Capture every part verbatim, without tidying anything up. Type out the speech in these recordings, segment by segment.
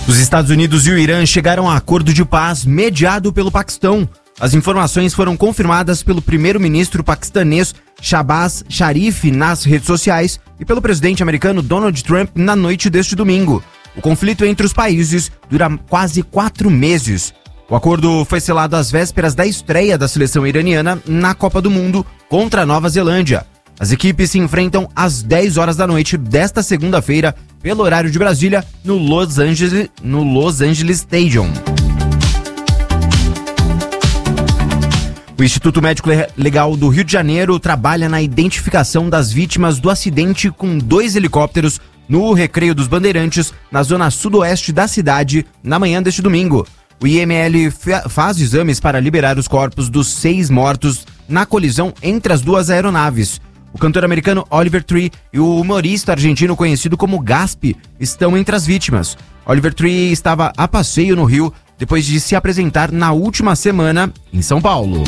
Os Estados Unidos e o Irã chegaram a acordo de paz mediado pelo Paquistão. As informações foram confirmadas pelo primeiro-ministro paquistanês Shahbaz Sharif nas redes sociais e pelo presidente americano Donald Trump na noite deste domingo. O conflito entre os países dura quase quatro meses. O acordo foi selado às vésperas da estreia da seleção iraniana na Copa do Mundo contra a Nova Zelândia. As equipes se enfrentam às dez horas da noite desta segunda-feira, pelo horário de Brasília, no Los Angeles, no Los Angeles Stadium. O Instituto Médico Legal do Rio de Janeiro trabalha na identificação das vítimas do acidente com dois helicópteros no Recreio dos Bandeirantes, na zona sudoeste da cidade, na manhã deste domingo. O I M L faz exames para liberar os corpos dos seis mortos na colisão entre as duas aeronaves. O cantor americano Oliver Tree e o humorista argentino conhecido como Gaspi estão entre as vítimas. Oliver Tree estava a passeio no Rio depois de se apresentar na última semana em São Paulo.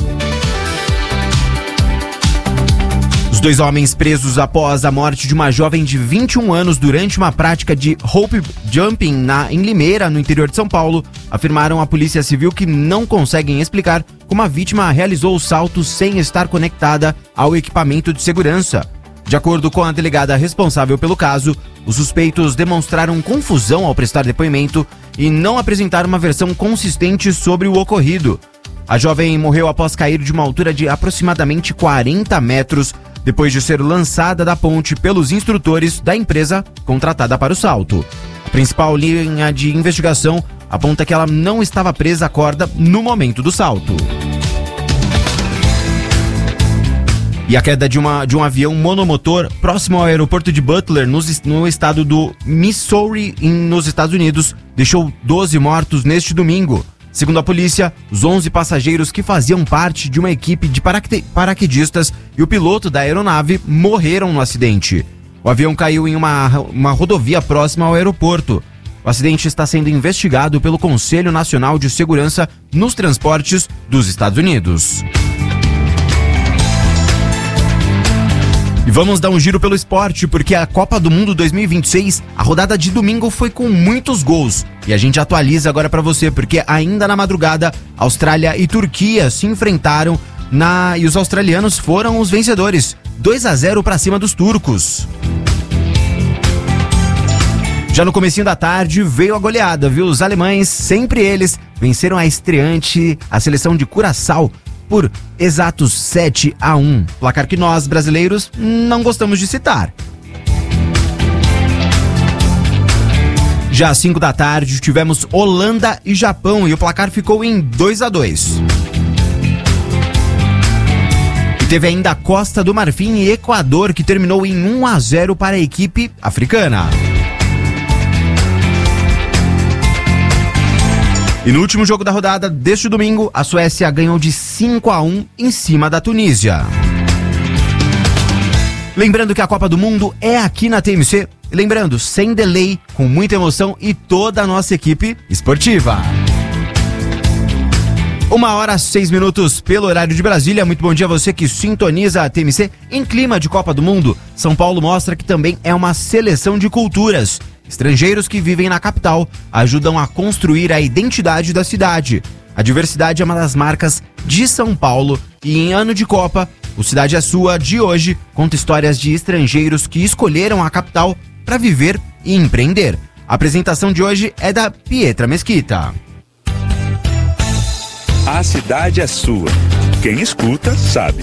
Os dois homens presos após a morte de uma jovem de vinte e um anos durante uma prática de rope jumping na, em Limeira, no interior de São Paulo, afirmaram à Polícia Civil que não conseguem explicar como a vítima realizou o salto sem estar conectada ao equipamento de segurança. De acordo com a delegada responsável pelo caso, os suspeitos demonstraram confusão ao prestar depoimento e não apresentaram uma versão consistente sobre o ocorrido. A jovem morreu após cair de uma altura de aproximadamente quarenta metros, depois de ser lançada da ponte pelos instrutores da empresa contratada para o salto. A principal linha de investigação aponta que ela não estava presa à corda no momento do salto. E a queda de, uma, de um avião monomotor próximo ao aeroporto de Butler, no, no estado do Missouri, em, nos Estados Unidos, deixou doze mortos neste domingo. Segundo a polícia, os onze passageiros que faziam parte de uma equipe de paraquedistas e o piloto da aeronave morreram no acidente. O avião caiu em uma, uma rodovia próxima ao aeroporto. O acidente está sendo investigado pelo Conselho Nacional de Segurança nos Transportes dos Estados Unidos. E vamos dar um giro pelo esporte, porque a Copa do Mundo dois mil e vinte e seis, a rodada de domingo foi com muitos gols. E a gente atualiza agora pra você, porque ainda na madrugada, Austrália e Turquia se enfrentaram na... e os australianos foram os vencedores. dois a zero pra cima dos turcos. Já no comecinho da tarde veio a goleada, viu? Os alemães, sempre eles, venceram a estreante, a seleção de Curaçao, por exatos sete a um. Placar que nós, brasileiros, não gostamos de citar. Já às cinco da tarde tivemos Holanda e Japão e o placar ficou em dois a dois. E teve ainda Costa do Marfim e Equador, que terminou em um a zero para a equipe africana. E no último jogo da rodada deste domingo, a Suécia ganhou de cinco a um em cima da Tunísia. Lembrando que a Copa do Mundo é aqui na T M C. E lembrando, sem delay, com muita emoção e toda a nossa equipe esportiva. Uma hora, seis minutos pelo horário de Brasília. Muito bom dia a você que sintoniza a T M C em clima de Copa do Mundo. São Paulo mostra que também é uma seleção de culturas. Estrangeiros que vivem na capital ajudam a construir a identidade da cidade. A diversidade é uma das marcas de São Paulo e em ano de Copa, o Cidade é Sua de hoje conta histórias de estrangeiros que escolheram a capital para viver e empreender. A apresentação de hoje é da Pietra Mesquita. A cidade é sua. Quem escuta sabe.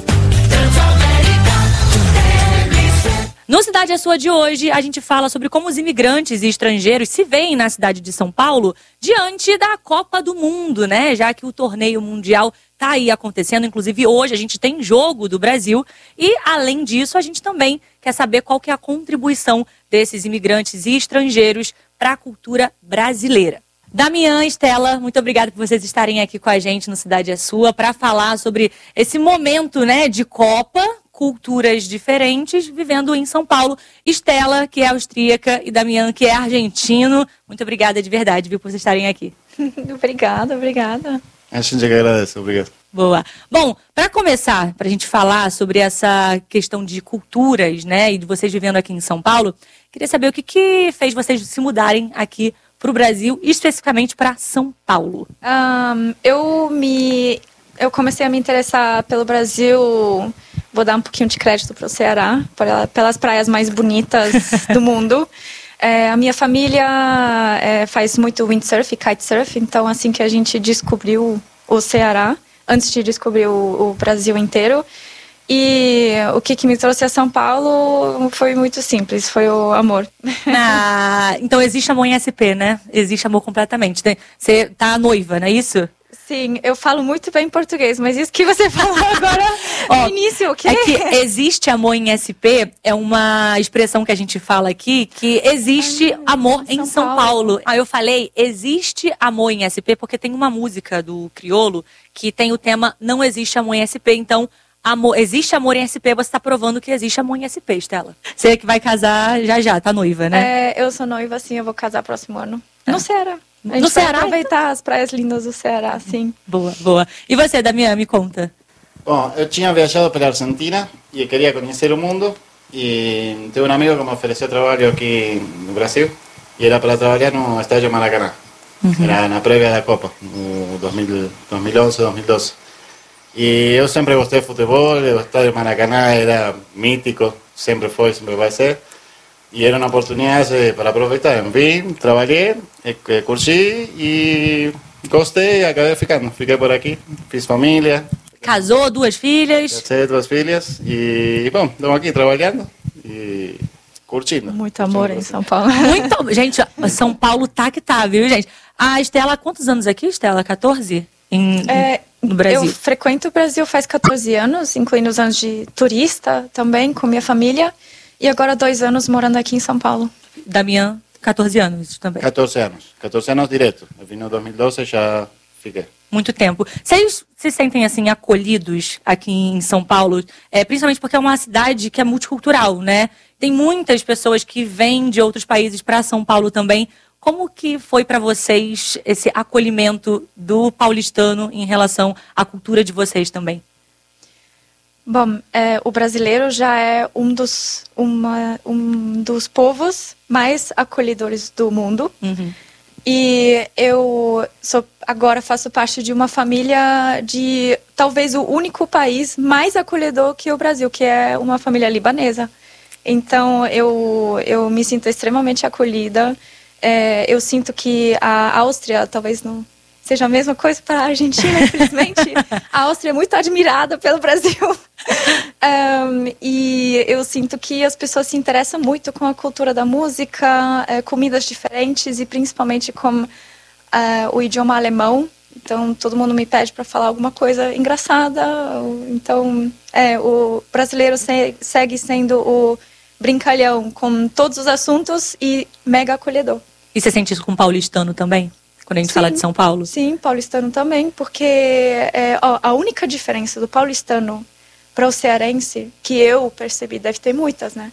No Cidade é Sua de hoje, a gente fala sobre como os imigrantes e estrangeiros se veem na cidade de São Paulo diante da Copa do Mundo, né? Já que o torneio mundial tá aí acontecendo, inclusive hoje a gente tem jogo do Brasil e, além disso, a gente também quer saber qual que é a contribuição desses imigrantes e estrangeiros para a cultura brasileira. Damian, Estela, muito obrigada por vocês estarem aqui com a gente no Cidade é Sua para falar sobre esse momento, né, de Copa, culturas diferentes, vivendo em São Paulo. Estela, que é austríaca, e Damian, que é argentino. Muito obrigada de verdade, viu, por vocês estarem aqui. Obrigada, obrigada. A gente agradece, obrigado. Boa. Bom, para começar, para a gente falar sobre essa questão de culturas, né, e de vocês vivendo aqui em São Paulo, queria saber o que, que fez vocês se mudarem aqui para o Brasil, especificamente para São Paulo? Um, eu me eu comecei a me interessar pelo Brasil, vou dar um pouquinho de crédito para o Ceará, pelas praias mais bonitas do mundo. É, a minha família é, faz muito windsurf e kitesurf, então assim que a gente descobriu o Ceará, antes de descobrir o, o Brasil inteiro. E o que, que me trouxe a São Paulo foi muito simples, foi o amor. Ah, então existe amor em S P, né? Existe amor completamente. Você tá noiva, não é isso? Sim, eu falo muito bem português, mas isso que você falou agora Ó, no início, o quê? É que existe amor em S P, é uma expressão que a gente fala aqui, que existe Ah, amor em São São Paulo. Paulo. Aí eu falei, existe amor em S P, porque tem uma música do Criolo que tem o tema Não Existe Amor em S P, então... Amor, existe amor em S P, você está provando que existe amor em S P, Estela. Você que vai casar já já, tá noiva, né? É, eu sou noiva, sim, eu vou casar próximo ano. No Ceará. A gente No vai Ceará, aproveitar então? as praias lindas do Ceará, sim. Boa, boa. E você, Damián, me conta. Bom, eu tinha viajado pela Argentina e queria conhecer o mundo e tenho um amigo que me ofereceu trabalho aqui no Brasil e era para trabalhar no estádio Maracanã. Uhum. Era na prévia da Copa, no dois mil e onze, dois mil e doze. E eu sempre gostei de futebol, o estádio Maracanã era mítico, sempre foi, sempre vai ser. E era uma oportunidade para aproveitar. Vim, trabalhei, curti e gostei e acabei ficando. Fiquei por aqui, fiz família. Casou, duas filhas. Casei, duas filhas e, bom, estamos aqui trabalhando e curtindo. Muito amor em São Paulo. Muito, gente, São Paulo tá que tá, viu, gente? A Estela, quantos anos aqui, Estela? quatorze? Em, É, no Brasil? Eu frequento o Brasil faz quatorze anos, incluindo os anos de turista também, com minha família. E agora dois anos morando aqui em São Paulo. Damián, quatorze anos também. quatorze anos. quatorze anos direto. Eu vim no dois mil e doze e já fiquei. Muito tempo. Vocês se sentem, assim, acolhidos aqui em São Paulo? É, principalmente porque é uma cidade que é multicultural, né? Tem muitas pessoas que vêm de outros países para São Paulo também. Como que foi para vocês esse acolhimento do paulistano em relação à cultura de vocês também? Bom, é, o brasileiro já é um dos, uma, um dos povos mais acolhedores do mundo. Uhum. E eu sou, agora faço parte de uma família de talvez o único país mais acolhedor que o Brasil, que é uma família libanesa. Então eu, eu me sinto extremamente acolhida. É, eu sinto que a Áustria talvez não seja a mesma coisa para a Argentina, infelizmente. A Áustria é muito admirada pelo Brasil. um, e eu sinto que as pessoas se interessam muito com a cultura da música, é, comidas diferentes e principalmente com uh, o idioma alemão. Então, todo mundo me pede para falar alguma coisa engraçada. Então, é, o brasileiro se, segue sendo o brincalhão com todos os assuntos e mega acolhedor. E você sente isso com o paulistano também? Quando a gente Sim, fala de São Paulo? Sim, paulistano também, porque é, ó, a única diferença do paulistano para o cearense, que eu percebi, deve ter muitas, né?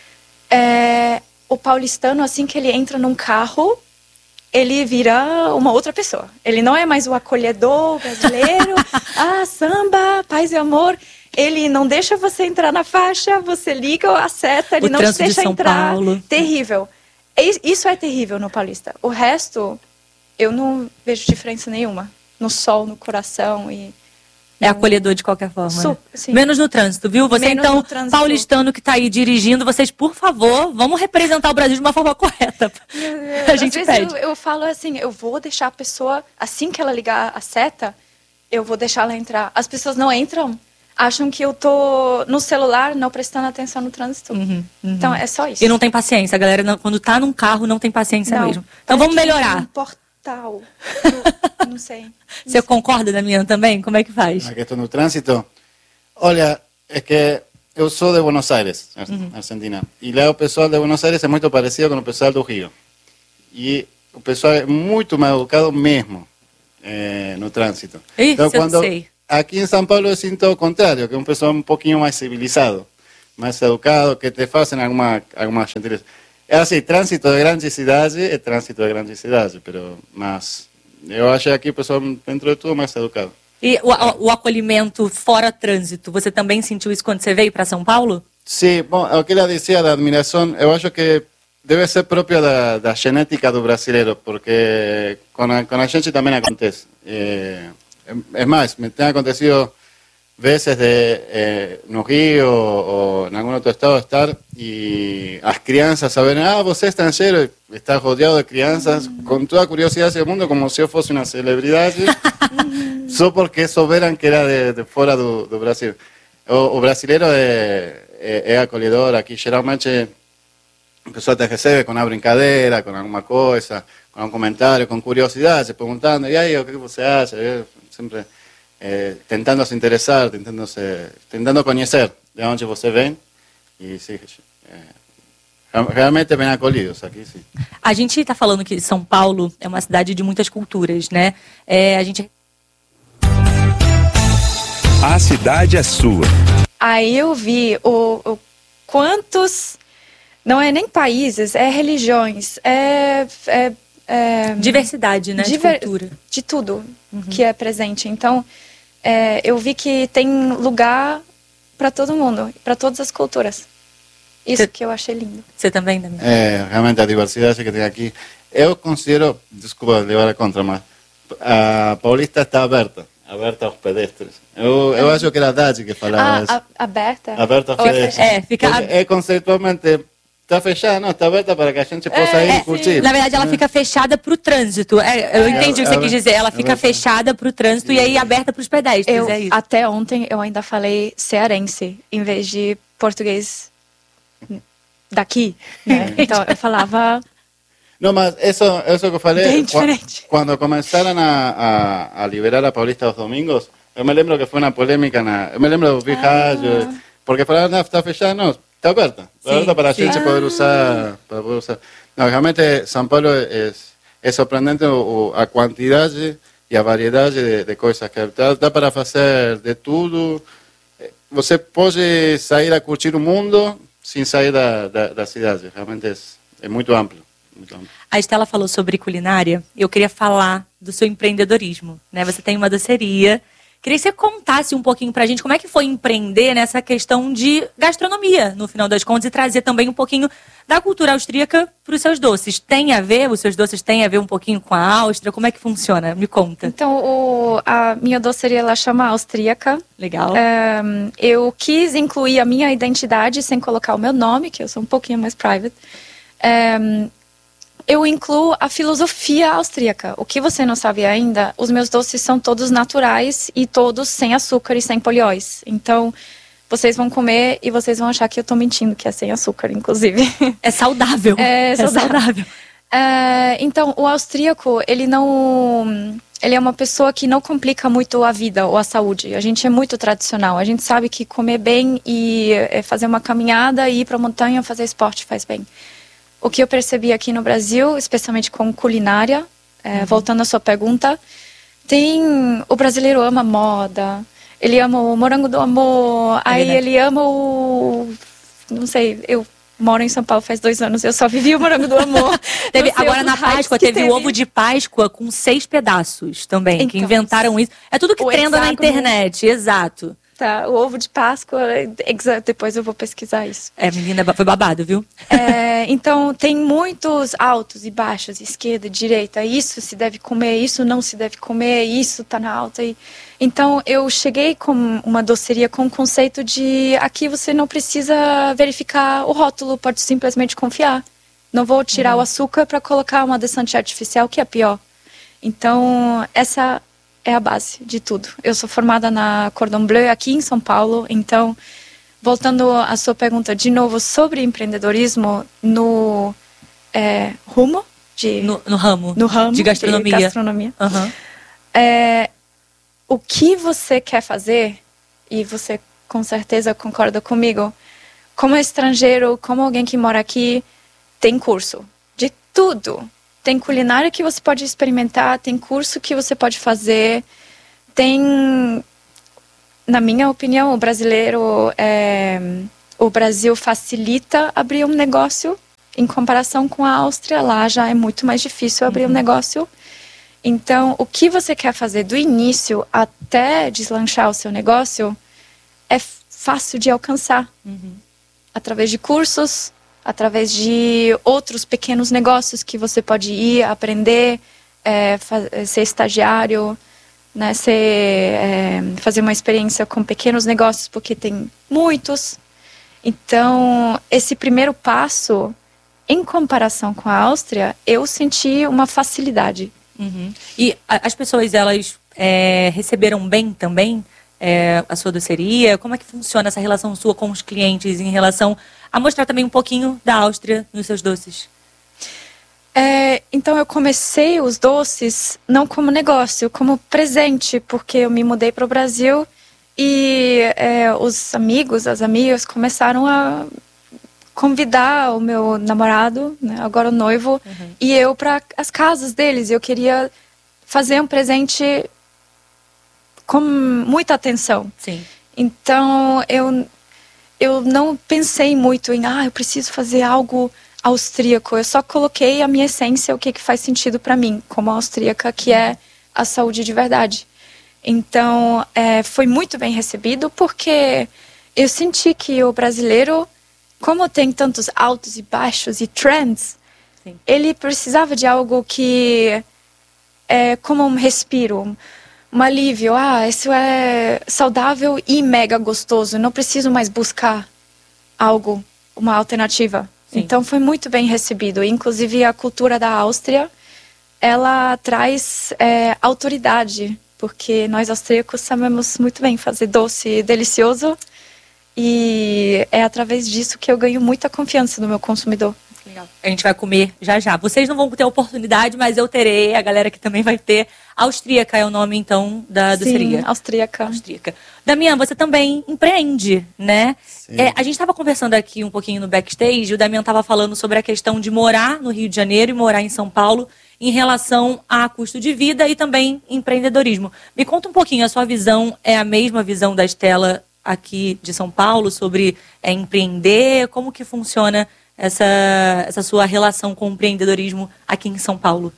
É, o paulistano, assim que ele entra num carro, ele vira uma outra pessoa. Ele não é mais o acolhedor brasileiro, ah, samba, paz e amor. Ele não deixa você entrar na faixa, você liga a seta, ele o não te deixa de São entrar. Paulo. Terrível. Isso é terrível no paulista. O resto, eu não vejo diferença nenhuma. No sol, no coração e... É acolhedor de qualquer forma, Su- né? sim. Menos no trânsito, viu? Você Menos então, no trânsito. paulistano que tá aí dirigindo, vocês, por favor, vamos representar o Brasil de uma forma correta. A gente Às vezes pede. eu, eu falo assim, eu vou deixar a pessoa, assim que ela ligar a seta, eu vou deixar ela entrar. As pessoas não entram, acham que eu tô no celular, não prestando atenção no trânsito. Uhum, uhum. Então, é só isso. E não tem paciência, a galera, não- quando tá num carro, não tem paciência Não. mesmo. Então vamos Aqui melhorar. Um portal. Eu não sei. Você concorda, Damián, também? Como é que faz? Na questão do trânsito, olha, é que eu sou de Buenos Aires, Ar- Argentina, e lá o pessoal de Buenos Aires é muito parecido com o pessoal do Rio. E o pessoal é muito mais educado mesmo eh, no trânsito. Isso eu sei. Aqui em São Paulo eu sinto o contrário, que é um pessoal um pouquinho mais civilizado, mais educado, que te fazem alguma, alguma gentileza. É assim, trânsito de grande cidade é trânsito de grande cidade, pero, mas eu acho que aqui o pessoal, dentro de tudo, mais educado. E o, o- o acolhimento fora trânsito, você também sentiu isso quando você veio para São Paulo? Sim, bom, o que ela dizia da admiração, eu acho que deve ser próprio da, da genética do brasileiro, porque com a, com a gente também acontece. É, é mais, me tem acontecido vezes de, eh, no Rio ou em algum outro estado estar e as crianças saberem, ah, você é estrangeiro, e está rodeado de crianças com toda a curiosidade do mundo, como se eu fosse uma celebridade, só porque souberam que era de, de fora do, do Brasil. O, o brasileiro é, é, é acolhedor aqui, geralmente a pessoa te recebe com uma brincadeira, com alguma coisa, com um comentário, com curiosidade, perguntando, e aí, o que você acha? Eu sempre... Eh, tentando se interessar, tentando, se, tentando conhecer de onde você vem e sim, é, realmente bem acolhidos aqui, sim. A gente está falando que São Paulo é uma cidade de muitas culturas, né? É, a gente... A cidade é sua. Aí eu vi o, o quantos, não é nem países, é religiões, é... é, é diversidade, né? Diver, de cultura. De tudo uhum. que é presente. Então, é, eu vi que tem lugar para todo mundo, para todas as culturas. Isso Cê, que eu achei lindo. Você também, Dami? É, realmente a diversidade que tem aqui. Eu considero, desculpa levar a contra, mas a Paulista está aberta. Aberta aos pedestres. Eu, eu acho que era a Dade que falava ah, isso. A, aberta? Aberta aos pedestres. É, fica... É conceitualmente... Está fechada, não, está aberta para que a gente possa ir é, e curtir. Na verdade, ela fica fechada para o trânsito. É, eu entendi é, o que você é, quis dizer. Ela fica é, fechada para o trânsito e aí aberta para os pedestres. Eu, é isso. Até ontem eu ainda falei cearense, em vez de português daqui. Né? Então eu falava... Não, mas isso, isso que eu falei, bem diferente. Quando começaram a, a, a liberar a Paulista aos domingos, eu me lembro que foi uma polêmica, na, eu me lembro do vi ah. rádio, porque falaram, não, está fechada, não, está aberta, está aberta para a gente ah. poder usar, para poder usar. Não, realmente São Paulo é, é surpreendente o, a quantidade e a variedade de, de coisas que dá, dá para fazer de tudo. Você pode sair a curtir o mundo sem sair da, da, da cidade, realmente é, é muito amplo. A Estela falou sobre culinária. Eu queria falar do seu empreendedorismo, né? Você tem uma doceria. Queria que você contasse um pouquinho pra gente como é que foi empreender nessa questão de gastronomia, no final das contas, e trazer também um pouquinho da cultura austríaca para os seus doces. Tem a ver? Os seus doces têm a ver um pouquinho com a Áustria? Como é que funciona? Me conta. Então, o, a minha doceria, ela chama austríaca. Legal. Um, eu quis incluir a minha identidade sem colocar o meu nome, que eu sou um pouquinho mais private. Um, Eu incluo a filosofia austríaca. O que você não sabe ainda, os meus doces são todos naturais e todos sem açúcar e sem polióis. Então, vocês vão comer e vocês vão achar que eu estou mentindo, que é sem açúcar, inclusive. É saudável. É saudável. É saudável. É, então, o austríaco, ele não... Ele é uma pessoa que não complica muito a vida ou a saúde. A gente é muito tradicional. A gente sabe que comer bem e fazer uma caminhada e ir para a montanha fazer esporte faz bem. O que eu percebi aqui no Brasil, especialmente com culinária, é, uhum. voltando à sua pergunta, tem... O brasileiro ama moda, ele ama o morango do amor, é aí verdade. Ele ama o... Não sei, eu moro em São Paulo faz dois anos, eu só vivi o morango do amor. teve, agora na Páscoa teve, teve o ovo de Páscoa com seis pedaços também, então, que inventaram isso. É tudo que trenda na internet, exato. Tá, o ovo de Páscoa, depois eu vou pesquisar isso. É, menina, foi babado, viu? É, então, tem muitos altos e baixos, esquerda, direita, isso se deve comer, isso não se deve comer, isso tá na alta. E... Então, eu cheguei com uma doceria com o conceito de aqui você não precisa verificar o rótulo, pode simplesmente confiar. Não vou tirar uhum. o açúcar para colocar um adoçante artificial, que é pior. Então, essa... é a base de tudo. Eu sou formada na Cordon Bleu aqui em São Paulo, então, voltando à sua pergunta de novo sobre empreendedorismo no é, rumo de... No, no ramo. No ramo de gastronomia. De gastronomia. Uhum. É, o que você quer fazer, e você com certeza concorda comigo, como estrangeiro, como alguém que mora aqui, tem curso de tudo. Tem culinária que você pode experimentar, tem curso que você pode fazer, tem, na minha opinião, o brasileiro, é, o Brasil facilita abrir um negócio em comparação com a Áustria, lá já é muito mais difícil abrir uhum. um negócio. Então, o que você quer fazer do início até deslanchar o seu negócio é fácil de alcançar. Uhum. Através de cursos, através de outros pequenos negócios que você pode ir aprender, é, ser estagiário, né, ser, é, fazer uma experiência com pequenos negócios, porque tem muitos. Então, esse primeiro passo, em comparação com a Áustria, eu senti uma facilidade. Uhum. E a, as pessoas, elas é, receberam bem também é, a sua doceria? Como é que funciona essa relação sua com os clientes em relação a mostrar também um pouquinho da Áustria nos seus doces? É, então eu comecei os doces não como negócio, como presente, porque eu me mudei para o Brasil e é, os amigos, as amigas começaram a convidar o meu namorado, né, agora o noivo, uhum. e eu para as casas deles. Eu queria fazer um presente com muita atenção. Sim. Então eu, eu não pensei muito em, ah, eu preciso fazer algo austríaco. Eu só coloquei a minha essência, o que, que faz sentido para mim, como austríaca, que é a saúde de verdade. Então, é, foi muito bem recebido, porque eu senti que o brasileiro, como tem tantos altos e baixos e trends, sim, ele precisava de algo que é como um respiro, um, um alívio. Ah, isso é saudável e mega gostoso. Não preciso mais buscar algo, uma alternativa. Sim. Então foi muito bem recebido. Inclusive a cultura da Áustria, ela traz é, autoridade, porque nós austríacos sabemos muito bem fazer doce delicioso, e é através disso que eu ganho muita confiança no meu consumidor. Legal. A gente vai comer já já. Vocês não vão ter oportunidade, mas eu terei, a galera que também vai ter. Austríaca é o nome, então, da doceria. Sim, austríaca. Austríaca. Damian, você também empreende, né? É, a gente estava conversando aqui um pouquinho no backstage, o Damian estava falando sobre a questão de morar no Rio de Janeiro e morar em São Paulo em relação a custo de vida e também empreendedorismo. Me conta um pouquinho, a sua visão é a mesma visão da Estela aqui de São Paulo sobre é, empreender? Como que funciona essa, essa sua relação com o empreendedorismo aqui em São Paulo?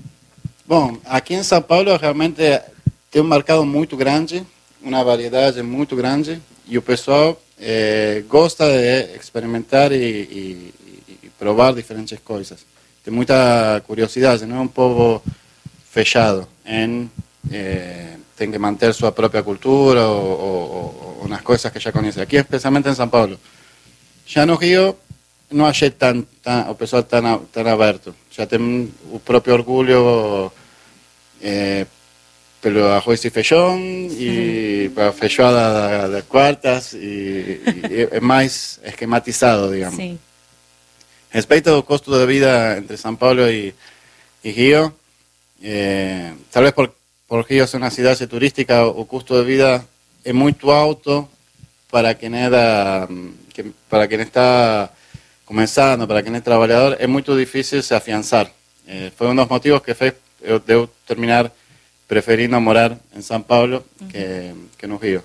Bom, aqui em São Paulo realmente tem um mercado muito grande, uma variedade muito grande, e o pessoal eh, gosta de experimentar e, e, e provar diferentes coisas. Tem muita curiosidade, não é um povo fechado em eh, tem que manter sua própria cultura ou, ou, ou nas coisas que já conhece. Aqui, especialmente em São Paulo. Já no Rio, não achei tan, tan, o pessoal tão, tão aberto. Já tem o próprio orgulho eh, pelo arroz e feijão e a feijoada das quartas, e, e é mais esquematizado, digamos. Sim. Respeito ao custo de vida entre São Paulo e, e Rio, eh, talvez por, por Rio ser uma cidade turística, o custo de vida é muito alto para quem, é da, que, para quem está começando, para quem é trabalhador, é muito difícil se afiançar. Eh, foi um dos motivos que fez eu, eu terminar preferindo morar em São Paulo uhum. que, que no Rio.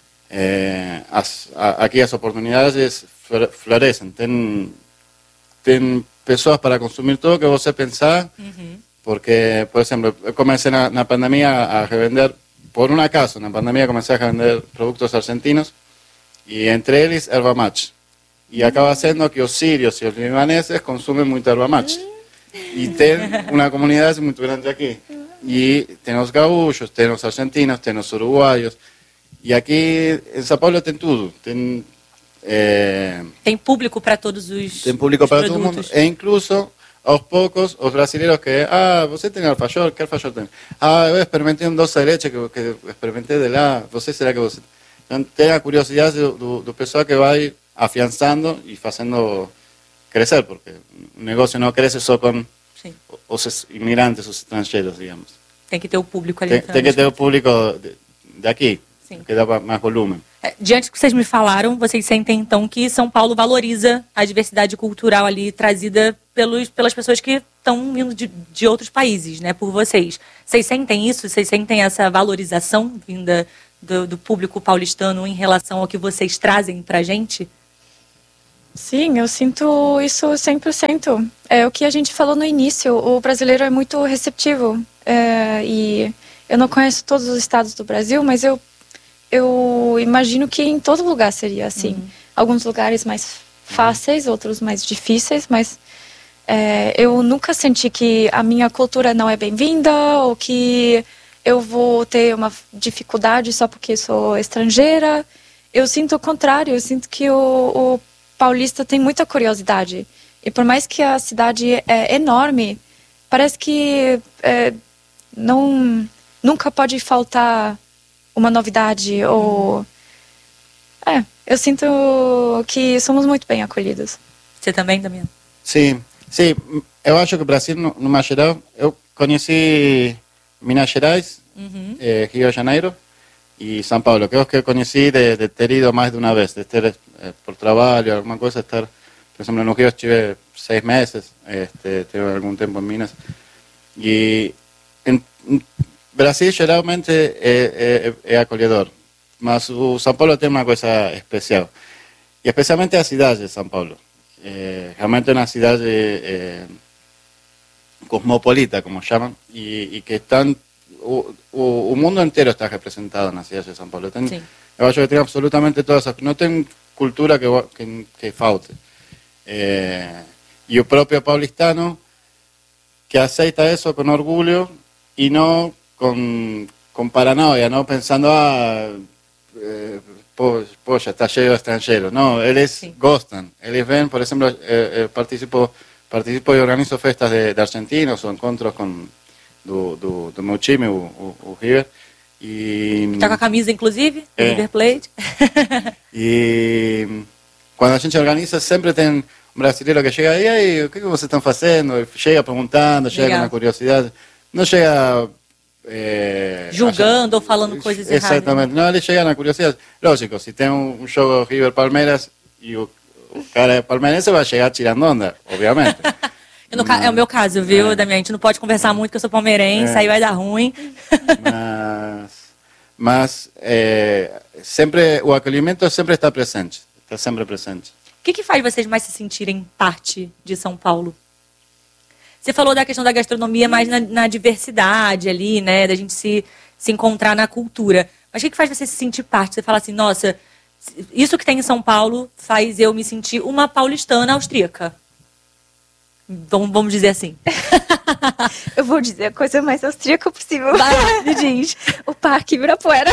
Eh, as, a, aqui as oportunidades florescem, tem, tem pessoas para consumir tudo que você pensar, uhum. porque, por exemplo, eu comecei na, na pandemia a revender, por um acaso, na pandemia comecei a revender produtos argentinos, e entre eles erva mate. E uhum. acaba sendo que os sírios e os libaneses consumem muito erva mate. Uhum. E tem uma comunidade muito grande aqui. E tem os gaúchos, tem os argentinos, tem os uruguaios. E aqui em São Paulo tem tudo. Tem, é, tem público para todos os Tem público os para todo mundo. E incluso, aos poucos, os brasileiros que... Ah, você tem alfajor? Que alfajor tem? Ah, eu experimentei um doce de leite que, que experimentei de lá. Você, será que você... Então, tem a curiosidade do, do, do pessoal que vai afiançando e fazendo crescer, porque o negócio não cresce só com Sim. os imigrantes, os estrangeiros, digamos. Tem que ter o público ali. Tem, tem que ter o público daqui, Sim. que dá mais volume. É, diante do que vocês me falaram, vocês sentem então que São Paulo valoriza a diversidade cultural ali trazida pelos, pelas pessoas que estão vindo de, de outros países, né, por vocês. Vocês sentem isso? Vocês sentem essa valorização vinda do, do público paulistano em relação ao que vocês trazem pra gente? Sim, eu sinto isso cem por cento. É o que a gente falou no início, o brasileiro é muito receptivo. É, e eu não conheço todos os estados do Brasil, mas eu, eu imagino que em todo lugar seria assim. Uhum. Alguns lugares mais fáceis, outros mais difíceis, mas é, eu nunca senti que a minha cultura não é bem-vinda ou que eu vou ter uma dificuldade só porque sou estrangeira. Eu sinto o contrário, eu sinto que o, o paulista tem muita curiosidade. E por mais que a cidade é enorme, parece que é, não, nunca pode faltar uma novidade ou... É, eu sinto que somos muito bem acolhidos. Você também, Damiano? Sim, sim. Eu acho que o Brasil, no, no geral, eu conheci Minas Gerais, uhum. eh, Rio de Janeiro e São Paulo, que é os que eu conheci de, de ter ido mais de uma vez, de ter eh, por trabalho, alguma coisa, estar, por exemplo, no Rio estive seis meses, este, tive algum tempo em Minas. E em, em Brasil geralmente é, é, é acolhedor, mas o São Paulo tem uma coisa especial, e especialmente a cidade de São Paulo. É, realmente é uma cidade é, cosmopolita, como chamam, e, e que estão, o, o, o mundo inteiro está representado na cidade de São Paulo. Tem, eu acho que tem absolutamente todas as... Não tem cultura que, que, que falte. É, e o próprio paulistano, que aceita isso com orgulho e não com, com paranoia, não pensando, ah, eh, poxa, está cheio de estrangeiros. Não, eles Sim. gostam. Eles vêm, por exemplo, eh, eh, participo, participo e organizo festas de, de argentinos ou encontros com, do, do, do meu time, o, o, o River. E, está com a camisa, inclusive, do é, River Plate. E quando a gente organiza, sempre tem um brasileiro que chega, e aí, o que, que vocês estão fazendo? Chega perguntando, chega Legal. com a curiosidade. Não chega... É, julgando ou falando coisas exatamente. erradas. Exatamente, não, ele chega na curiosidade. Lógico, se tem um, um jogo River-Palmeiras e o, o cara é palmeirense, vai chegar tirando onda, obviamente. no, mas, é o meu caso, viu, é. Damião? A gente não pode conversar muito, que eu sou palmeirense, é. aí vai dar ruim. Mas, mas é, sempre, o acolhimento sempre está presente, está sempre presente. O que, que faz vocês mais se sentirem parte de São Paulo? Você falou da questão da gastronomia mais na, na diversidade ali, né? Da gente se, se encontrar na cultura. Mas o que, que faz você se sentir parte? Você fala assim, nossa, isso que tem em São Paulo faz eu me sentir uma paulistana austríaca. Vamos, vamos dizer assim. Eu vou dizer a coisa mais austríaca possível. Vai, me diz. O Parque Ibirapuera.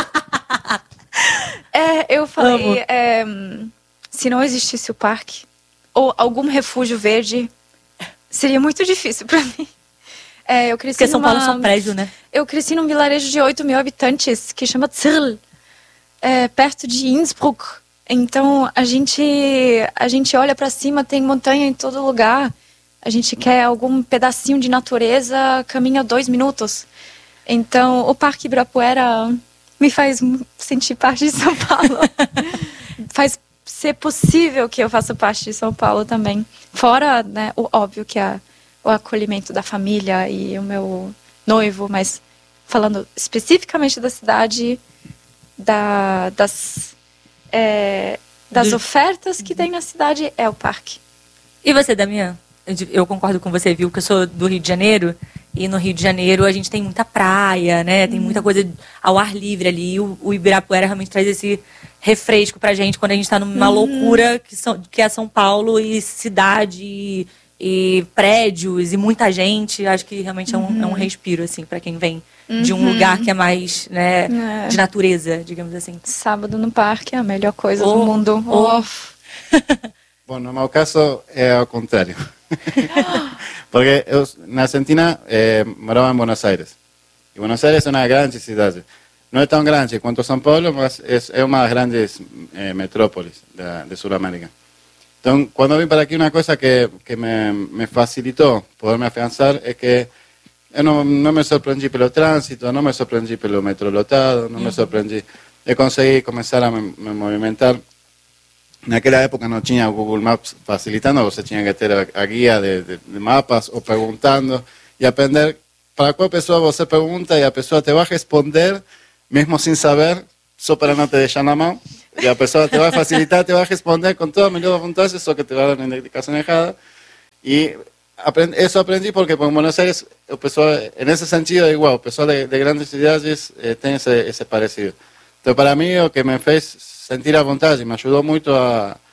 é, eu falei, é, se não existisse o parque, ou algum refúgio verde... Seria muito difícil para mim. É, eu cresci Porque São numa, Paulo é só prédio, né? Eu cresci num vilarejo de oito mil habitantes, que chama Zirl, é, perto de Innsbruck. Então, a gente, a gente olha para cima, tem montanha em todo lugar. A gente quer algum pedacinho de natureza, caminha dois minutos. Então, o Parque Ibirapuera me faz sentir parte de São Paulo. Faz ser possível que eu faça parte de São Paulo também. Fora, né, o óbvio que é o acolhimento da família e o meu noivo, mas falando especificamente da cidade, da, das, é, das Do... ofertas que tem na cidade, é o parque. E você, Damião? Eu, eu concordo com você, viu? Que eu sou do Rio de Janeiro, e no Rio de Janeiro a gente tem muita praia, né? Tem muita coisa ao ar livre ali. O, o Ibirapuera realmente traz esse refresco pra gente quando a gente tá numa uhum. loucura que, são, que é São Paulo e cidade e, e prédios e muita gente. Acho que realmente é um, uhum. é um respiro, assim, pra quem vem uhum. de um lugar que é mais, né, é. de natureza, digamos assim. Sábado no parque é a melhor coisa oh, do mundo. Oh. Oh. Bom, no meu caso é ao contrário. Porque eu, na Argentina, eh, morava em Buenos Aires. E Buenos Aires é uma grande cidade. Não é tão grande quanto São Paulo, mas é, é uma das grandes eh, metrópoles da, de Sudamérica. Então, quando eu vim para aqui, uma coisa que, que me, me facilitou poder me afiançar é que eu não, não me surpreendi pelo trânsito, não me surpreendi pelo metrô lotado, não me surpreendi. Eu consegui começar a me, me movimentar. Naquela época não tinha o Google Maps facilitando, você tinha que ter a, a guia de, de, de mapas ou perguntando e aprender para qual pessoa você pergunta e a pessoa te vai responder, mesmo sem saber, só para não te deixar na mão. E a pessoa te vai facilitar, te vai responder com toda a melhor vontade, só que te vai dar uma indicação errada. E aprendi, isso aprendi porque em Buenos Aires, o pessoal, nesse sentido, é igual. O pessoal de, de grandes cidades eh, tem esse, esse parecido. Então, para mim, o que me fez sentir a vontade, me ajudou muito a,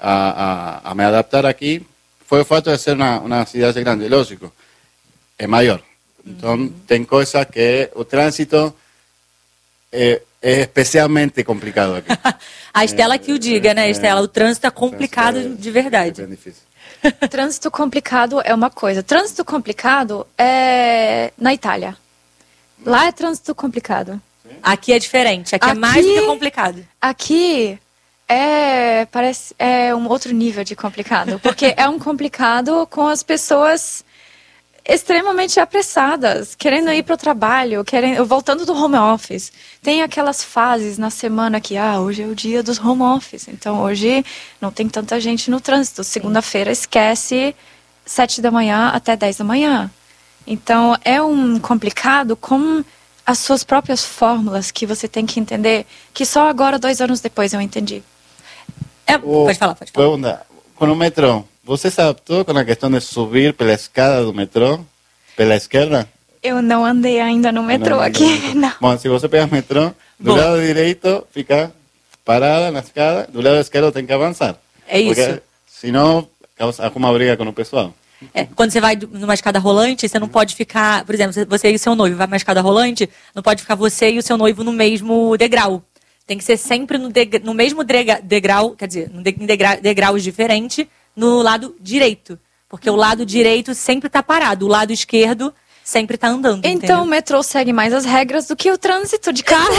a, a, a me adaptar aqui foi o fato de ser uma, uma cidade grande, lógico, é maior. Então, uhum. tem coisas que o trânsito é, é especialmente complicado aqui. A Estela que o diga, é, né, Estela? O trânsito é complicado é, de verdade. É bem difícil. Trânsito complicado é uma coisa. Trânsito complicado é na Itália. Lá é trânsito complicado. Aqui é diferente. Aqui, aqui é mais do que complicado. Aqui é, parece, é um outro nível de complicado. Porque é um complicado com as pessoas extremamente apressadas, querendo ir para o trabalho, querendo, voltando do home office. Tem aquelas fases na semana que, ah, hoje é o dia dos home office, então hoje não tem tanta gente no trânsito. Segunda-feira esquece sete da manhã até dez da manhã. Então é um complicado com as suas próprias fórmulas que você tem que entender, que só agora, dois anos depois, eu entendi. É, o, pode falar, pode falar. Pergunta, com o metrô, você se adaptou com a questão de subir pela escada do metrô, pela esquerda? Eu não andei ainda no metrô não, aqui, não. Bom, se você pegar o metrô, do Bom. lado direito fica parada na escada, do lado esquerdo tem que avançar. É isso. Porque senão arruma briga com o pessoal. É, quando você vai numa escada rolante, você não pode ficar, por exemplo, você e o seu noivo vai numa escada rolante, não pode ficar você e o seu noivo no mesmo degrau. Tem que ser sempre no, degra, no mesmo degrau, quer dizer, em degra, degraus diferentes, no lado direito. Porque o lado direito sempre está parado, o lado esquerdo sempre está andando. Então entendeu? O metrô segue mais as regras do que o trânsito de carro.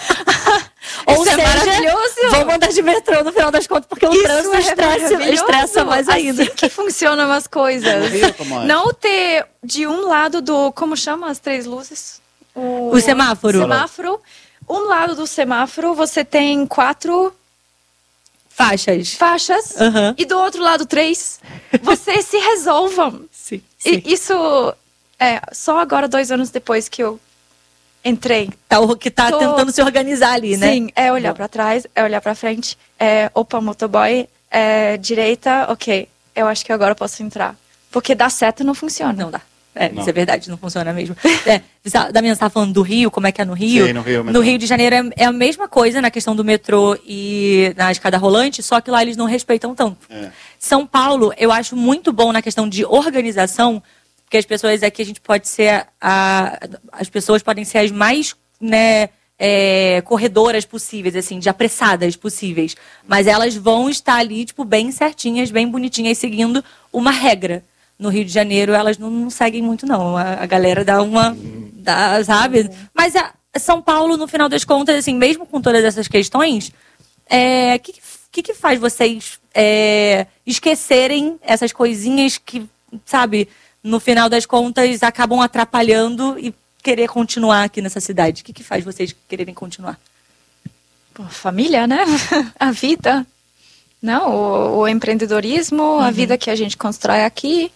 Ou Isso seja, é maravilhoso. Vamos andar de metrô no final das contas, porque o Isso trânsito é estressa, estressa mais ainda. Assim que funcionam as coisas. Não ter de um lado do... Como chama as três luzes? O, o semáforo. semáforo. Um lado do semáforo você tem quatro... Faixas. Faixas. Uhum. E do outro lado, três. Vocês se resolvam. Sim, sim. E isso é só agora, dois anos depois que eu entrei. Tá, que tá Tô... tentando se organizar ali, né? Sim, é olhar para trás, é olhar para frente. É, opa, motoboy, é, direita, ok. Eu acho que agora eu posso entrar. Porque dar seta não funciona. Não dá. É, não. Isso é verdade, não funciona mesmo. É, Damiana, você estava falando do Rio, como é que é no Rio? Sim, no Rio. No Rio de Janeiro é, é a mesma coisa na questão do metrô e na escada rolante, só que lá eles não respeitam tanto. É. São Paulo, eu acho muito bom na questão de organização, porque as pessoas aqui, a gente pode ser, a, as pessoas podem ser as mais, né, é, corredoras possíveis, assim, de apressadas possíveis. Mas elas vão estar ali, tipo, bem certinhas, bem bonitinhas, seguindo uma regra. No Rio de Janeiro, elas não, não seguem muito, não. A, a galera dá uma... Dá, sabe? Mas a, São Paulo, no final das contas, assim, mesmo com todas essas questões, o é, que, que, que faz vocês é, esquecerem essas coisinhas que, sabe, no final das contas, acabam atrapalhando e querer continuar aqui nessa cidade? O que, que faz vocês quererem continuar? Pô, família, né? A vida. Não, o, o empreendedorismo, uhum. A vida que a gente constrói aqui.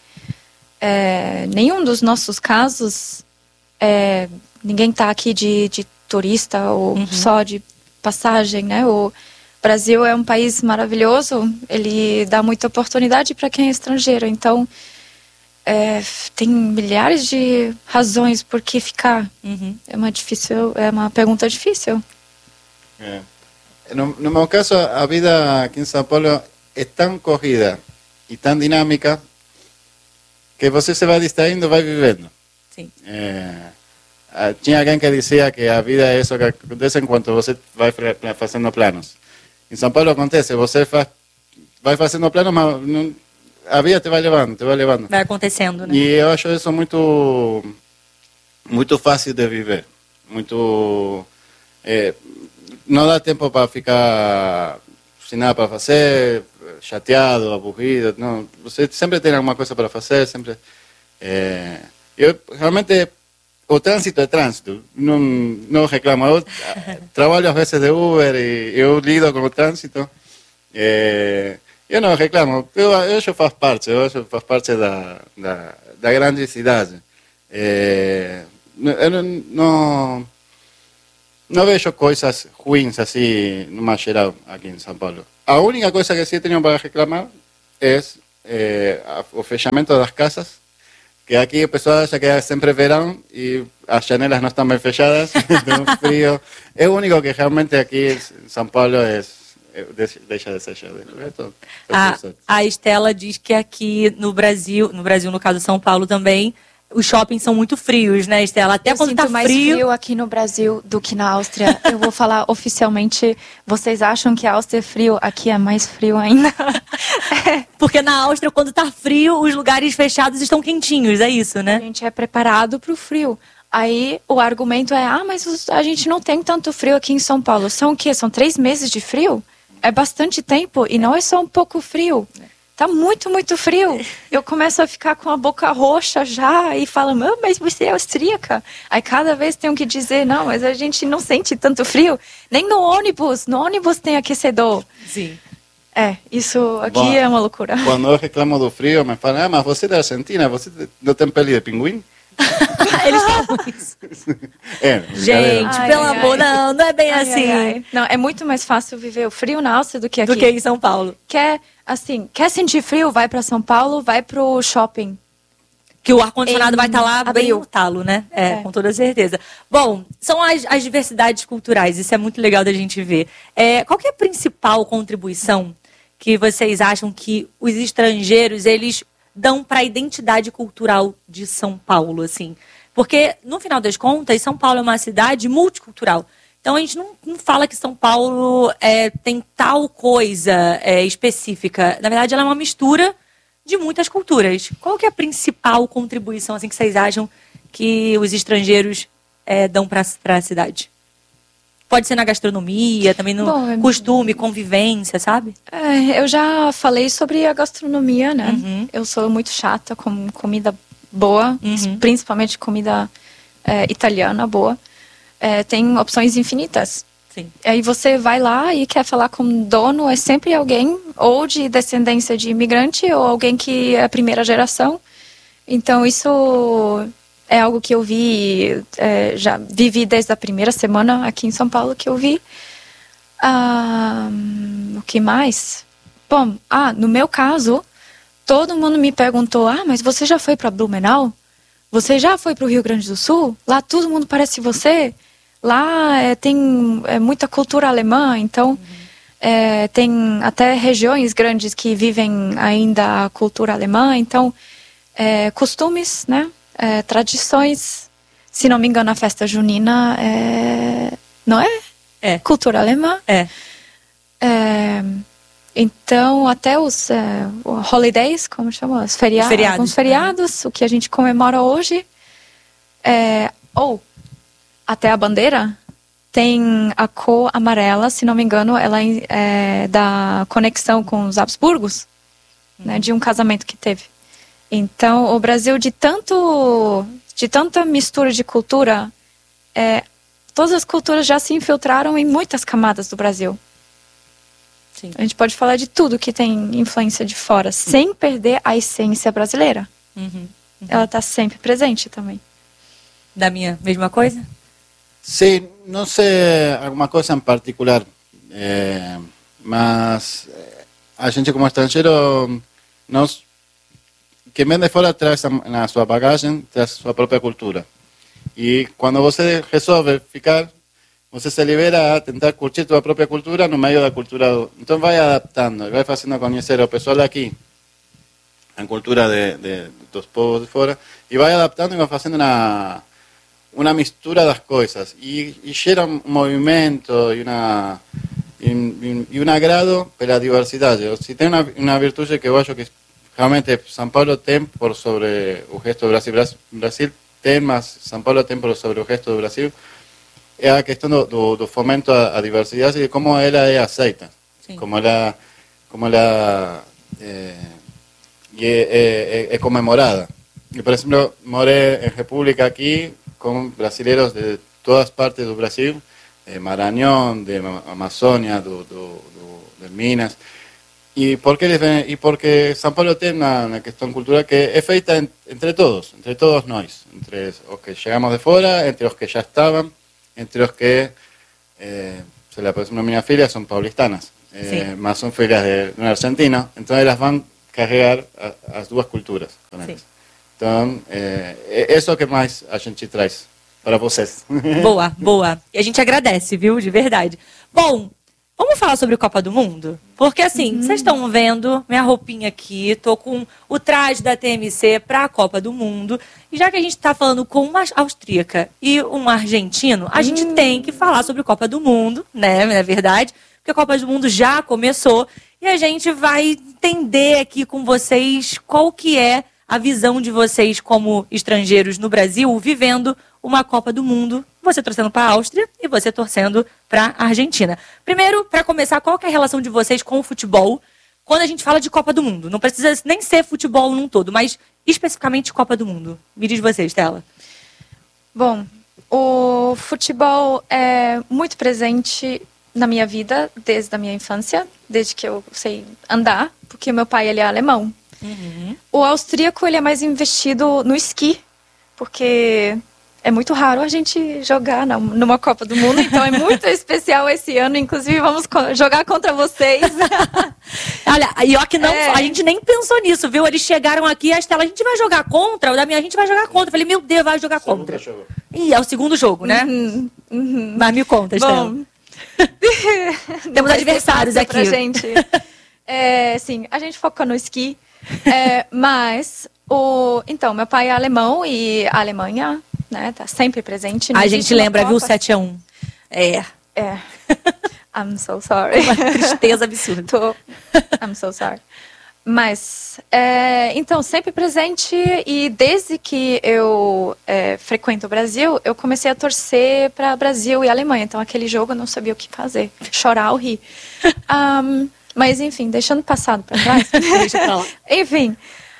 É, nenhum dos nossos casos, é, ninguém está aqui de, de turista ou uhum. só de passagem, né? O Brasil é um país maravilhoso, ele dá muita oportunidade para quem é estrangeiro, então é, tem milhares de razões por que ficar. Uhum. É uma difícil, é uma pergunta difícil. É. No, no meu caso, a vida aqui em São Paulo é tão corrida e tão dinâmica que você se vai distraindo, vai vivendo. Sim. É, tinha alguém que dizia que a vida é isso que acontece enquanto você vai fazendo planos. Em São Paulo acontece, você faz, vai fazendo planos, mas não, a vida te vai levando, te vai levando. Vai acontecendo, né? E eu acho isso muito, muito fácil de viver. Muito... É, não dá tempo para ficar sem nada para fazer, chateado, aburrido. Não, você sempre tem alguma coisa para fazer, sempre. É, eu realmente o trânsito é trânsito, não não reclamo. Eu trabalho às vezes de Uber e eu lido com o trânsito. É, eu não reclamo. Eu eu acho que faz parte, eu acho que faz parte da da, da grande cidade. É, eu não, não Não vejo coisas ruins assim, numa geral, aqui em São Paulo. A única coisa que sim tenho para reclamar é, é o fechamento das casas, que aqui o pessoal acha que é sempre verão e as janelas não estão bem fechadas, tem um frio. É o único que realmente aqui em São Paulo é, deixa, deixa de ser cheio de cobertor. A, a Estela diz que aqui no Brasil, no Brasil, no caso de São Paulo também, os shoppings são muito frios, né, Estela? Até eu quando sinto tá mais frio... frio aqui no Brasil do que na Áustria. Eu vou falar oficialmente, vocês acham que a Áustria é frio? Aqui é mais frio ainda. Porque na Áustria, quando tá frio, os lugares fechados estão quentinhos, é isso, né? A gente é preparado para o frio. Aí o argumento é, ah, mas a gente não tem tanto frio aqui em São Paulo. São o quê? São três meses de frio? É bastante tempo e não é só um pouco frio. Tá muito, muito frio. Eu começo a ficar com a boca roxa já e falo, ah, mas você é austríaca. Aí cada vez tenho que dizer, não, mas a gente não sente tanto frio. Nem no ônibus. No ônibus tem aquecedor. Sim. É, isso aqui Bom, é uma loucura. Quando eu reclamo do frio, me falam, ah, mas você é da Argentina, você não tem pele de pinguim? Eles falam isso. É, Gente, Ai, pelo ai, amor, ai. não, não é bem Ai, assim. ai, ai. Não, é muito mais fácil viver o frio na Áustria do que aqui. Do que em São Paulo. Quer, assim, quer sentir frio? Vai para São Paulo, vai pro shopping. Que o ar-condicionado Em vai estar lá bem abril. no talo, né? É, É. com toda certeza. Bom, são as, as diversidades culturais, isso é muito legal da gente ver. É, qual que é a principal contribuição que vocês acham que os estrangeiros, eles dão para a identidade cultural de São Paulo, assim? Porque, no final das contas, São Paulo é uma cidade multicultural. Então, a gente não, não fala que São Paulo é, tem tal coisa é, específica. Na verdade, ela é uma mistura de muitas culturas. Qual que é a principal contribuição assim, que vocês acham que os estrangeiros é, dão para a cidade? Pode ser na gastronomia, também no Bom, é- costume, convivência, sabe? É, eu já falei sobre a gastronomia, né? Uhum. Eu sou muito chata com comida boa, Uhum. principalmente comida é, italiana boa. É, tem opções infinitas. Sim. Aí você vai lá e quer falar com o dono, é sempre alguém ou de descendência de imigrante ou alguém que é a primeira geração. Então isso é algo que eu vi, é, já vivi desde a primeira semana aqui em São Paulo que eu vi. Ah, o que mais? Bom, ah, no meu caso, todo mundo me perguntou, ah, mas você já foi para Blumenau? Você já foi para o Rio Grande do Sul? Lá todo mundo parece você? Lá é, tem é, muita cultura alemã, então é, tem até regiões grandes que vivem ainda a cultura alemã, então é, costumes, né, é, tradições. Se não me engano, a festa junina é, não é? É. Cultura alemã. É. É, então, até os é, holidays, como chama? Os feria Os feriados. alguns feriados, o que a gente comemora hoje. É, ou até a bandeira tem a cor amarela, se não me engano, ela é da conexão com os Habsburgos, né, de um casamento que teve. Então, o Brasil, de tanto, de tanta mistura de cultura, é, todas as culturas já se infiltraram em muitas camadas do Brasil. Sim. A gente pode falar de tudo que tem influência de fora, sem perder a essência brasileira. Uhum. Uhum. Ela está sempre presente também. Da minha mesma coisa? Sí, no sé alguna cosa en particular, eh, mas eh, a gente como estrangeiro, nos, quem vem de fora traz na sua bagagem, traz sua própria cultura. E quando você resolve ficar, você se libera a tentar curtir sua própria cultura no meio da cultura. Do... Então vai adaptando, vai fazendo conhecer o pessoal daqui, a cultura de, de, dos povos de fora, e vai adaptando e vai fazendo uma... una mistura das coisas e, e gera um movimento e uma e, e um agrado pela diversidade. Se tem uma, uma virtude que eu acho que realmente São Paulo tem por sobre o resto do Brasil, Brasil tem, mas São Paulo tem por sobre o resto do Brasil, é a questão do, do, do fomento à, à diversidade e como ela é aceita, Sim. como ela, como ela é, é, é, é comemorada. E, por exemplo, morei em República aqui com brasileiros de todas partes do Brasil, de Maranhão, de Amazônia, do, do, do, de Minas. E porque, eles vêm, e porque São Paulo tem uma, uma questão cultural que é feita en, entre todos, entre todos nós, entre os que chegamos de fora, entre os que já estavam, entre os que, eh, se lá, por exemplo, minhas filhas são paulistanas, eh, mas são filhas de, de um argentino, então elas vão carregar a, as duas culturas com elas. Então, é, é isso que mais a gente traz para vocês. Boa, boa. E a gente agradece, viu? De verdade. Bom, Vamos falar sobre Copa do Mundo? Porque assim, vocês Uhum. estão vendo minha roupinha aqui, tô com o traje da T M C pra Copa do Mundo. E já que a gente tá falando com uma austríaca e um argentino, a gente Hum. tem que falar sobre Copa do Mundo, né? Não é verdade? Porque a Copa do Mundo já começou e a gente vai entender aqui com vocês qual que é a visão de vocês como estrangeiros no Brasil, vivendo uma Copa do Mundo, você torcendo para a Áustria e você torcendo para a Argentina. Primeiro, para começar, qual que é a relação de vocês com o futebol quando a gente fala de Copa do Mundo? Não precisa nem ser futebol num todo, mas especificamente Copa do Mundo. Me diz você, Stella. Bom, o futebol é muito presente na minha vida desde a minha infância, desde que eu sei andar, porque meu pai ele é alemão. Uhum. O austríaco ele é mais investido no esqui, porque é muito raro a gente jogar na- numa Copa do Mundo, então é muito especial esse ano. Inclusive, vamos co- jogar contra vocês. Olha, e ó que não, É. a gente nem pensou nisso, viu? Eles chegaram aqui e a Stella, a gente vai jogar contra, o da minha a gente vai jogar contra. Eu falei, meu Deus, vai jogar contra. Segundo jogo. Ih, é o segundo jogo, né? Uhum, uhum. Mas me conta, Stella. Bom, Temos vai ser adversários fácil pra aqui. gente. É, sim, a gente foca no esqui, é, mas o então meu pai é alemão e a Alemanha, né, tá sempre presente. Não A existe gente uma lembra, viu, Copa- sete a um. É, É. I'm so sorry. uma tristeza absurda. Tô. I'm so sorry. Mas, é, então, sempre presente e desde que eu é, frequento o Brasil, eu comecei a torcer para Brasil e Alemanha. Então, aquele jogo eu não sabia o que fazer. Chorar ou rir. Ahm, mas, enfim, deixando o passado para trás. Deixa pra lá. Enfim,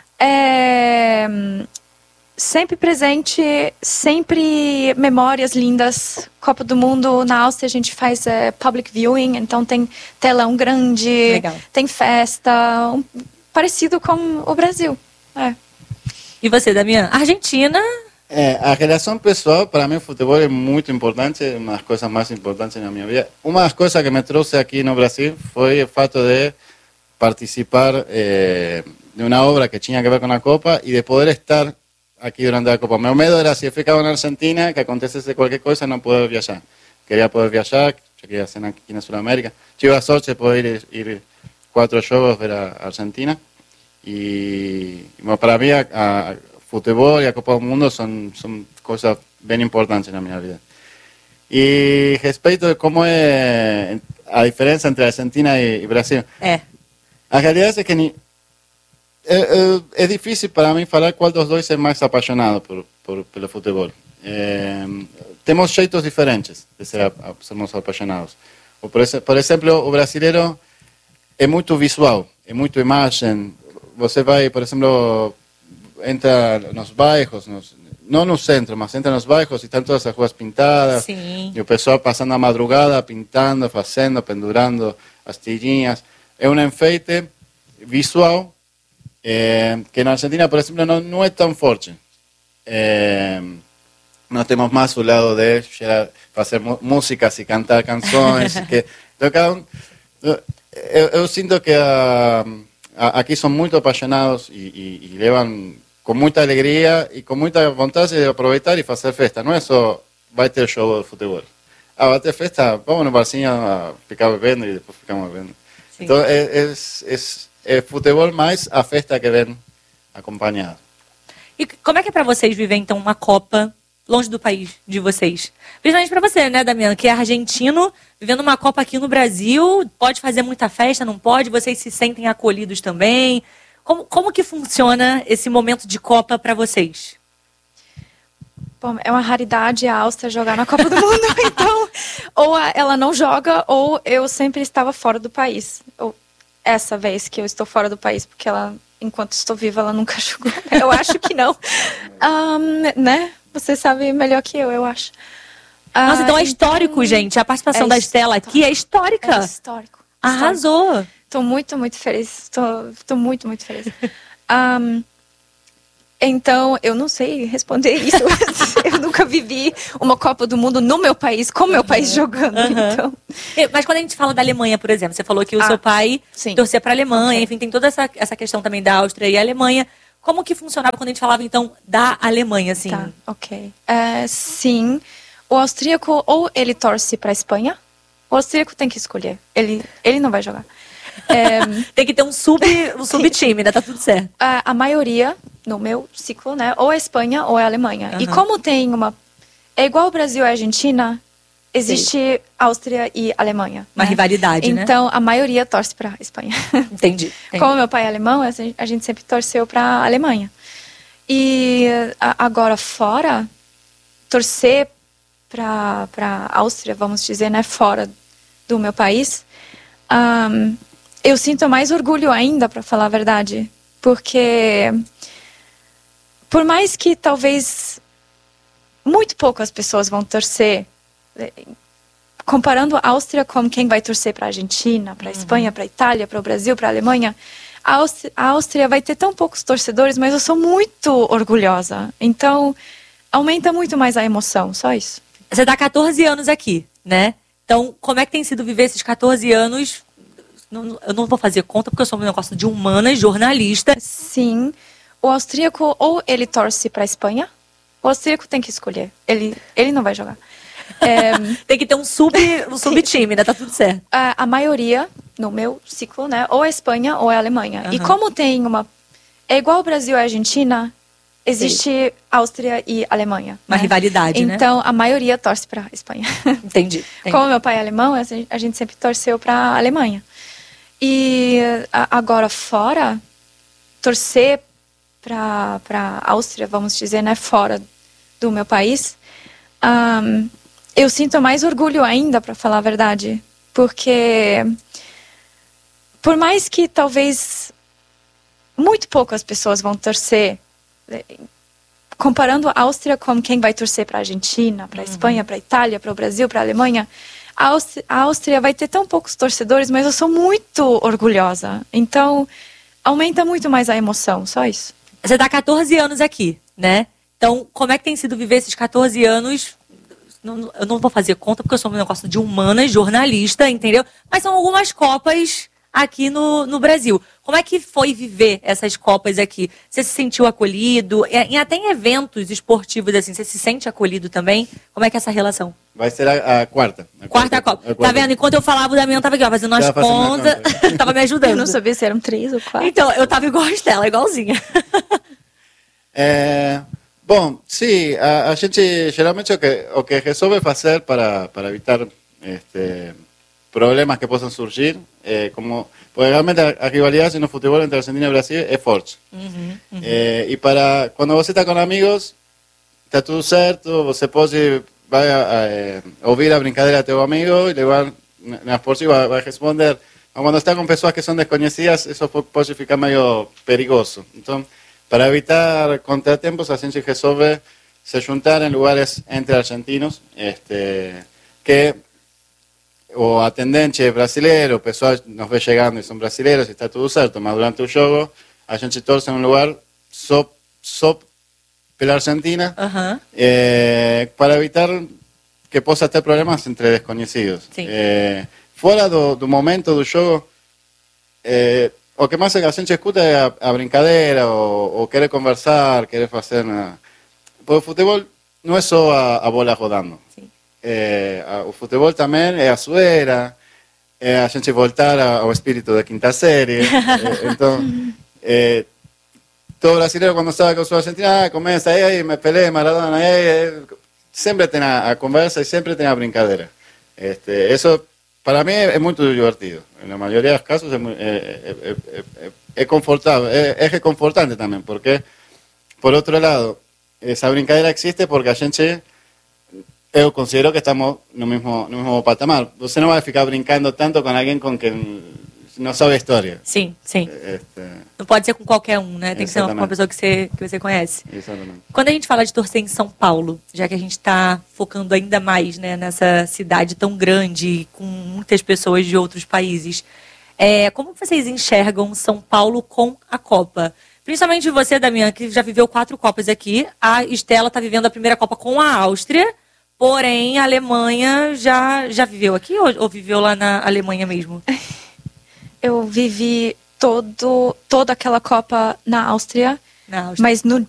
é, sempre presente, sempre memórias lindas. Copa do Mundo na Áustria a gente faz é, public viewing, então tem telão grande, Legal. tem festa, um- parecido com o Brasil. É. E você, Damian? Argentina, É, a relação pessoal, para mim, o futebol é muito importante, é uma das coisas mais importantes na minha vida. Uma das coisas que me trouxe aqui no Brasil foi o fato de participar eh, de uma obra que tinha que ver com a Copa e de poder estar aqui durante a Copa. Meu medo era, se eu ficava na Argentina, que acontecesse qualquer coisa, não poder viajar. Queria poder viajar, eu queria ser aqui na Sul-América. Tive a sorte de poder ir, ir quatro jogos ver a Argentina. E, bom, para mim, a, a futebol e a Copa do Mundo são, são coisas bem importantes na minha vida. E respeito de como é a diferença entre a Argentina e, e Brasil, é. a realidade é que ni, é, é, é difícil para mim falar qual dos dois é mais apaixonado por, por, pelo futebol. É, temos jeitos diferentes de ser, a, sermos apaixonados. O, por, exe- por exemplo, o brasileiro é muito visual, é muito imagem. Você vai, por exemplo, entra nos bairros, nos, não no centro, mas entra nos bairros e estão todas as ruas pintadas. Sim. E o pessoal passando a madrugada, pintando, fazendo, pendurando as tirinhas. É um enfeite visual eh, que na Argentina, por exemplo, não, não é tão forte. Eh, nós temos mais o lado de gerar, fazer mu- músicas e cantar canções. que, então, cada um, eu, eu sinto que ah, a- aqui são muito apaixonados e, e, e levam com muita alegria e com muita vontade de aproveitar e fazer festa. Não é só vai ter show de futebol. Ah, vai ter festa, vamos no barzinho a ficar bebendo e depois ficamos bebendo. Sim. Então é, é, é, é futebol mais a festa que vem acompanhado. E como é que é pra vocês viver, então, uma Copa longe do país de vocês? Principalmente pra você, né, Damiano, que é argentino, vivendo uma Copa aqui no Brasil, pode fazer muita festa, não pode? Vocês se sentem acolhidos também? Como, como que funciona esse momento de Copa pra vocês? Bom, é uma raridade a Áustria jogar na Copa do Mundo, então ou a- ela não joga ou eu sempre estava fora do país. Ou essa vez que eu estou fora do país, porque ela, enquanto estou viva, ela nunca jogou. Eu acho que não. Ahm, né? Você sabe melhor que eu, eu acho. Nossa, Ah, então é histórico, gente. A participação é da Estela aqui é histórica. É histórico. Arrasou. Estou muito, muito feliz. Estou muito, muito feliz. Ahm, então, eu não sei responder isso. Eu nunca vivi uma Copa do Mundo no meu país, com meu país jogando. Aham. Então, E- Mas quando a gente fala da Alemanha, por exemplo, você falou que o Ah, seu pai sim. torcia para a Alemanha, Ok. enfim, tem toda essa, essa questão também da Áustria e a Alemanha. Como que funcionava quando a gente falava, então, da Alemanha, assim? tá, ok. É, sim, o austríaco ou ele torce para a Espanha O austríaco tem que escolher. Ele, ele não vai jogar. É, Tem que ter um sub, um sub-time, né? Tá tudo certo. a, a maioria, no meu ciclo, né? Ou é Espanha ou é Alemanha. E Aham. como tem uma... É igual o Brasil e a Argentina, existe Áustria e Alemanha. Uma né? rivalidade, né? Então, a maioria torce pra Espanha. Entendi. entendi. Como meu pai é alemão, a gente sempre torceu pra Alemanha. E a- agora fora, torcer pra, pra Áustria, vamos dizer, né? Fora do meu país, ahn, eu sinto mais orgulho ainda, para falar a verdade, porque por mais que talvez muito poucas pessoas vão torcer, eh, comparando a Áustria com quem vai torcer para a Argentina, para a Espanha, para a Itália, para o Brasil, para a Alemanha, a Áustria, a Áustria vai ter tão poucos torcedores, mas eu sou muito orgulhosa. Então, aumenta muito mais a emoção, só isso. Você tá há quatorze anos aqui, né? Então, como é que tem sido viver esses quatorze anos? Não- eu não vou fazer conta, porque eu sou um negócio de humanas, jornalista. Sim, o austríaco ou ele torce para a Espanha, o austríaco tem que escolher. Ele, ele não vai jogar. É, Tem que ter um sub, um sub-time, né? Tá tudo certo. a, a maioria, no meu ciclo, né? Ou é Espanha ou é Alemanha. E Aham. como tem uma... É igual o Brasil e a Argentina, existe Áustria e Alemanha. Uma né? rivalidade, né? Então, a maioria torce para a Espanha. Entendi. entendi. Como meu pai é alemão, a gente- a gente sempre torceu para a Alemanha. E a- agora fora, torcer para para Áustria, vamos dizer, né, fora do meu país, ahn, eu sinto mais orgulho ainda, para falar a verdade, porque por mais que talvez muito poucas pessoas vão torcer, eh, comparando a Áustria com quem vai torcer para a Argentina, para a Espanha, para a Itália, para o Brasil, para a Alemanha, a Áustria, a Áustria vai ter tão poucos torcedores, mas eu sou muito orgulhosa. Então, aumenta muito mais a emoção, só isso. Você tá há quatorze anos aqui, né? Então, como é que tem sido viver esses quatorze anos? Não- não- eu não vou fazer conta, porque eu sou um negócio de humanas, jornalista, entendeu? Mas são algumas Copas aqui no, no Brasil. Como é que foi viver essas Copas aqui? Você se sentiu acolhido? E, e até em eventos esportivos, assim, você se sente acolhido também? Como é que é essa relação? Vai ser a, a quarta. A Quarta Copa. a Tá vendo? Enquanto eu falava, o Damião tava aqui, ó, fazendo as Tava fazendo contas. as contas. Tava me ajudando. Eu não sabia se eram três ou quatro. Então, eu tava igual a Estela, igualzinha. É, bom, sim, a, a gente geralmente o que, o que resolve fazer para, para evitar este, problemas que possam surgir, é, como, porque realmente a, a rivalidade no futebol entre Argentina e Brasil é forte. É, e para quando você está com amigos, está tudo certo, você pode vai a, a, eh, ouvir a brincadeira do teu amigo e levar na força e vai, vai responder. Mas quando está com pessoas que são desconhecidas, isso po- pode ficar meio perigoso. Então, para evitar contratempos, a gente resolve se juntar em lugares entre argentinos, este, que o atendente é brasileiro, o pessoal nos vê chegando e são brasileiros e está tudo certo, mas durante o jogo a gente torce em um lugar só, só pela Argentina, Aham. eh, para evitar que possa ter problemas entre desconhecidos. Sim. Eh, fora do, do momento do jogo, eh, o que mais a gente escuta é a, a brincadeira, ou, ou querer conversar, querer fazer... Uma... Porque o futebol não é só a, a bola rodando. Sim. Eh, a- o futebol também é a zoeira, é a gente voltar a- ao espírito da quinta série. Eh, então, eh, todo brasileiro quando estava com sua Argentina, ah, começa aí, aí, me peleé, Maradona, aí, aí, sempre tem a, a conversa e sempre tem a brincadeira. Este, eso para mí es, es muy divertido. En la mayoría de los casos es, muy, eh, eh, eh, eh, es confortable, es, es reconfortante también, porque por otro lado, esa brincadeira existe porque a gente, eu considero que estamos no mismo, no mismo patamar. Você não vai ficar brincando tanto com alguém com quem não sabe a história. Sim, sim. Este, Não pode ser com qualquer um, né? Tem que ser uma, uma Exatamente. pessoa que você, que você conhece. exatamente. Quando a gente fala de torcer em São Paulo, já que a gente está focando ainda mais, né, nessa cidade tão grande, com muitas pessoas de outros países, é, como vocês enxergam São Paulo com a Copa? Principalmente você, Damião, que já viveu quatro Copas aqui. A Estela está vivendo a primeira Copa com a Áustria, porém a Alemanha já, já viveu aqui ou, ou viveu lá na Alemanha mesmo? Eu vivi todo, toda aquela Copa na Áustria, Na Áustria. mas no,